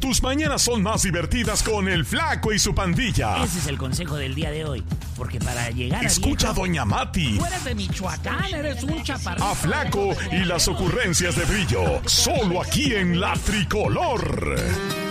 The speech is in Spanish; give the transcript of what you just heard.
tus mañanas son más divertidas con el Flaco y su pandilla. Ese es el consejo del día de hoy. Porque para llegar a Escucha a Doña Mati. Tú eres de Michoacán, eres un chaparrito. A Flaco y las ocurrencias de Brillo. Solo aquí en La Tricolor.